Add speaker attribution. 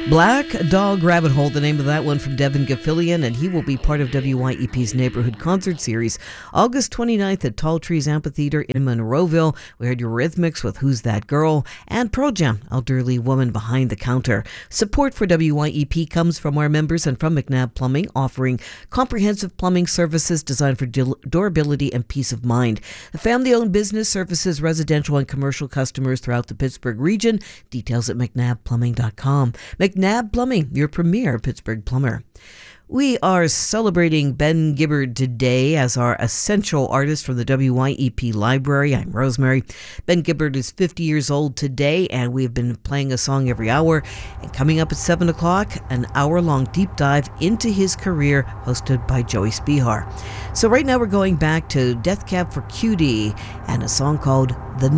Speaker 1: Black Dog Rabbit Hole, the name of that one, from Devin Gafilian, and he will be part of WYEP's Neighborhood Concert Series, August 29th at Tall Trees Amphitheater in Monroeville. We heard Eurythmics with Who's That Girl, and Pearl Jam, Elderly Woman Behind the Counter. Support for WYEP comes from our members and from McNabb Plumbing, offering comprehensive plumbing services designed for durability and peace of mind. The family-owned business services residential and commercial customers throughout the Pittsburgh region. Details at mcnabbplumbing.com. McNabb Plumbing, your premier Pittsburgh plumber. We are celebrating Ben Gibbard today as our essential artist from the WYEP Library. I'm Rosemary. Ben Gibbard is 50 years old today, and we've been playing a song every hour. And coming up at 7 o'clock, an hour-long deep dive into his career, hosted by Joey Spihar. So right now we're going back to Death Cab for Cutie and a song called The